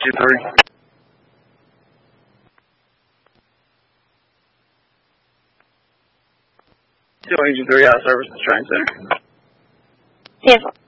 2-3. Agent 3 out of service to Train Center. 10-4.